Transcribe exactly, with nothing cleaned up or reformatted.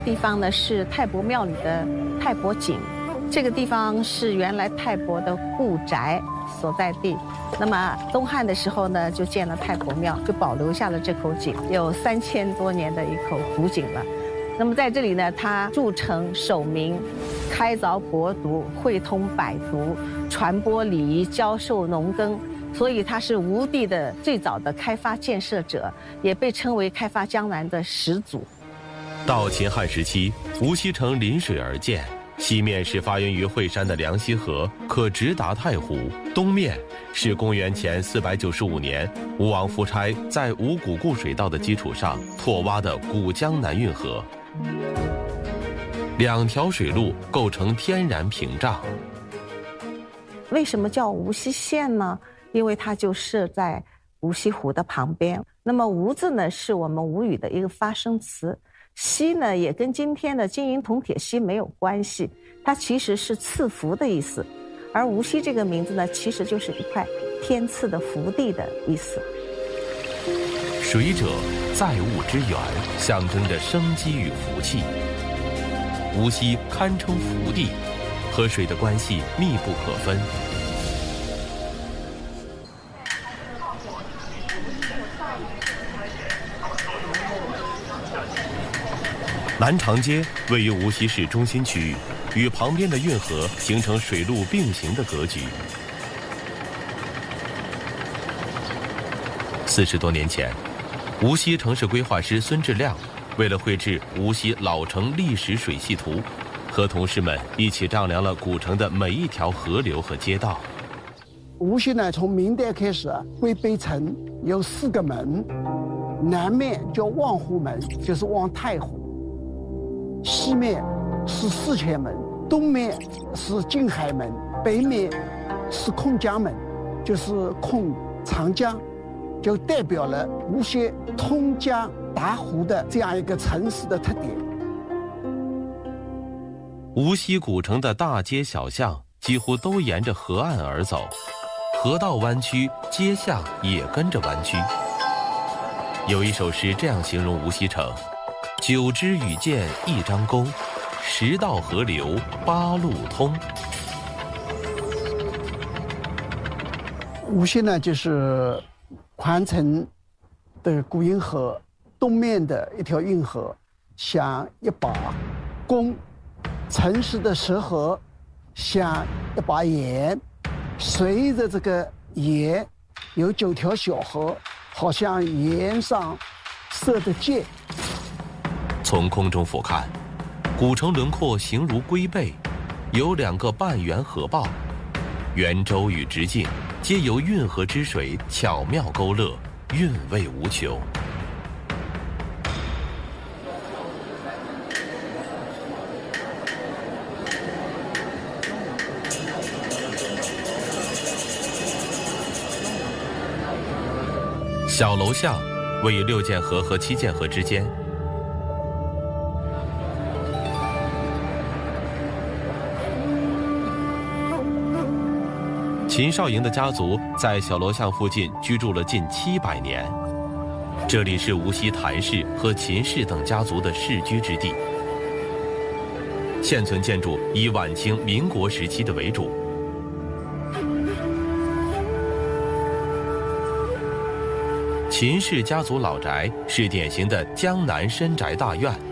地方呢是太伯庙里的太伯井，这个地方是原来太伯的故宅所在地。那么东汉的时候呢，就建了太伯庙，就保留下了这口井，有三千多年的一口古井了。那么在这里呢，它筑城守民，开凿博读，会通百族，传播礼仪，教授农耕。所以它是吴地的最早的开发建设者，也被称为开发江南的始祖。 到秦汉时期，无锡城临水而建，西面是发源于惠山的梁溪河，可直达太湖；东面是公元前四百九十五年吴王夫差在五股固水道的基础上拓挖的古江南运河。两条水路构成天然屏障。 为什么叫无锡县呢？因为它就设在无锡湖的旁边。那么吴字呢，是我们吴语的一个发声词。锡呢，也跟今天的金银铜铁锡没有关系，它其实是赐福的意思。而无锡这个名字呢，其实就是一块天赐的福地的意思。 水者，载物之源，象征着生机与福气。无锡堪称福地，和水的关系密不可分。南长街位于无锡市中心区域，与旁边的运河形成水陆并行的格局。四十多年前，无锡城市规划师孙志亮为了绘制无锡老城历史水系图，和同事们一起丈量了古城的每一条河流和街道。 无锡呢，从明代开始归北城有四个门，南面叫望湖门，就是望太湖。西面是四泉门，东面是静海门，北面是控江门，就是控长江，就代表了无锡通江达湖的这样一个城市的特点。 无锡古城的大街小巷几乎都沿着河岸而走，河道弯曲，街巷也跟着弯曲。有一首诗这样形容无锡城：九支羽箭一张弓，十道河流八路通。 无锡呢，就是环城的古运河东面的一条运河，像一把弓；城市的石河像一把盐，随着这个盐有九条小河，好像盐上射的箭。 从空中俯瞰，古城轮廓形如龟背，有两个半圆河抱，圆周与直径皆由运河之水巧妙勾勒，韵味无穷。小楼巷位于六涧河和七涧河之间。秦少营的家族在小楼巷附近居住了近七百年，这里是无锡谭氏和秦氏等家族的世居之地。现存建筑以晚清、民国时期的为主。秦氏家族老宅是典型的江南深宅大院。